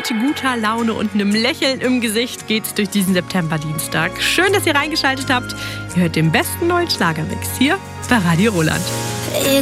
mit guter Laune und einem Lächeln im Gesicht geht's durch diesen September-Dienstag. Schön, dass ihr reingeschaltet habt. Ihr hört den besten neuen Schlagermix hier bei Radio Roland.